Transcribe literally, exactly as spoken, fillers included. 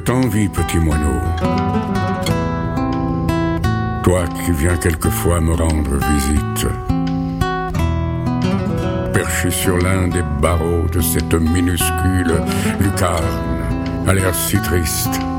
t'envie, petit moineau. Toi qui viens quelquefois me rendre visite, perché sur l'un des barreaux de cette minuscule lucarne, à l'air si triste.